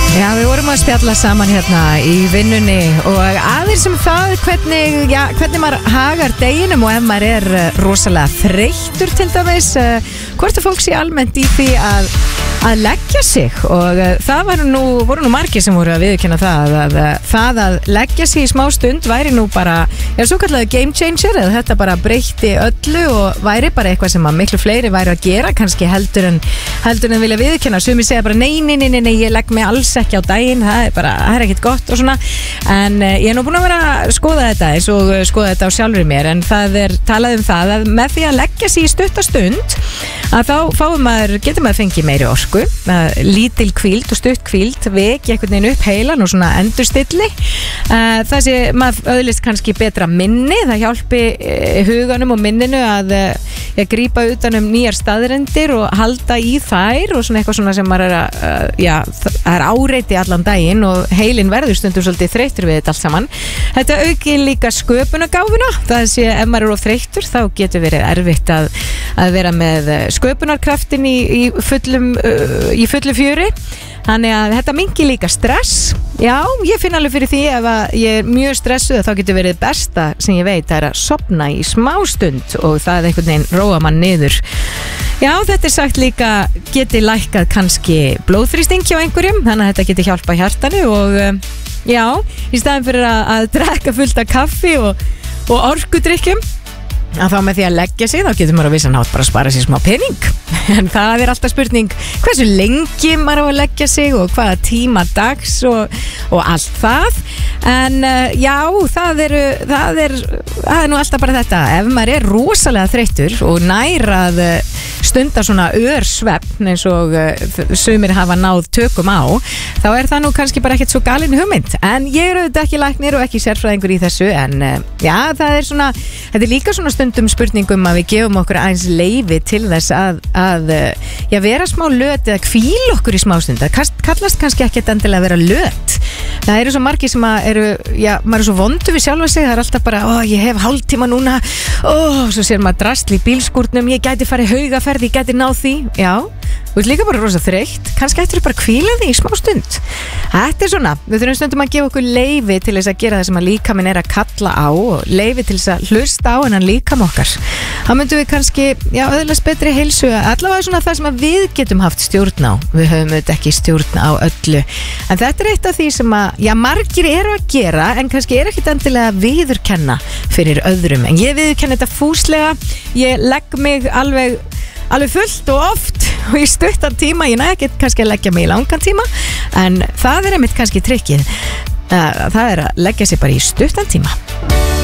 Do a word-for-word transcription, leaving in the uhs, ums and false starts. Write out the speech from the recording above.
Já, við vorum að spjalla saman hérna í vinnunni og aðeins um það hvernig, já, hvernig maður hagar deginum og ef maður er rosalega þreyttur til dæmis, hvort að fólk sé almennt í því að, að leggja sig og það var nú, voru nú margir sem voru að viðurkenna það að, að það að leggja sig í smá stund væri nú bara, já, svo kallega game changer eða þetta bara breytti öllu og væri bara eitthvað sem að miklu fleiri væri að gera, kannski heldur en heldur en vilja viðurkenna, sumi segja bara nei, nei, nei, nei, ég legg mig alls ekki á daginn, það er bara, það er ekkert gott og svona, en uh, ég er nú búin að vera að skoða þetta eins og uh, skoða þetta á sjálfur mér, en það er talað um það að með því að leggja sig í stutta stund að þá fáum maður, getur maður fengið meiri orku, uh, lítil hvíld og stutt hvíld, veki einhvern veginn upp heilan og svona endurstilli, uh, það sé maður öðlist kannski betra minni, það hjálpi uh, huganum og minninu að uh, ég grípa utan um nýjar staðrendir og halda í þær og svona eitthvað svona sem maður er að, uh, já, það er áreiti allan daginn og heilin verður stundum svolítið þreyttur við þetta allt saman. Þetta auki líka sköpunargáfuna, það sé ef maður er of þreyttur þá getur verið erfitt að, að vera með sköpunarkraftin í, í fullum uh, í fullu fjöri. Þannig að þetta mingi líka stress. Já, ég finn alveg fyrir því ef að ég er mjög stressuð þá getur verið besta sem ég veit er að sofna í smástund og það er einhvern veginn róa mann niður. Já, þetta er sagt líka geti lækkað kannski blóðþrýsting hjá einhverjum, þannig að þetta geti hjálpa hjartanu og já, í staðin fyrir að, að drekka fullt af kaffi og, og orkudrykkjum að þá með því að leggja sig þá getur maður á vissan hátt bara að spara sér smá pening en það er alltaf spurning hversu lengi maður á að leggja sig og hvaða tíma dags og, og allt það en uh, já, það er, það, er, það er nú alltaf bara þetta ef maður er rosalega þreyttur og nær að uh, stunda svona örsvefn eins og uh, sumir hafa náð tökum á þá er það nú kannski bara ekkert svo galin hugmynd en ég er auðvitað ekki læknir og ekki sérfræðingur í þessu en uh, já, það er svona þetta er líka svona stundum spurningum að við gefum okkur aðeins leyfi til þess að, að já, vera smá löt eða hvíla okkur í smástund það kallast kannski ekki endilega að vera löt það eru svo margir sem að eru já, maður er svo vondur við sjálfa sig það er alltaf bara, ó, ég hef hálftíma núna ó, svo sér maður drastl í bílskúrnum ég gæti farið haugaferð, ég gæti náð því já, þú ert líka bara rosa þreytt kannski ættir þú bara að hvíla því í smá stund þetta er svona, við þurfum stundum að gefa okkur leyfi til þess að gera það sem að líkaminn er að kalla á og leyfi til þess að hlusta á hennan líkam okkar þá myndum við kannski, já, öðlast betri heilsu allavega svona það sem að við getum haft stjórn á, við höfum auðvitað ekki stjórn á öllu, en þetta er eitt af því sem að, já, margir eru að gera en kannski er ekkit endilega að viðurkenna fyrir öðrum, en ég viðurkenna þetta fúslega, ég legg mig alveg alveg fullt og oft og í stuttan tíma, ég næ ekki kannski að leggja mig í langan tíma en það er einmitt kannski trikkið það er að leggja sig bara í stuttan tíma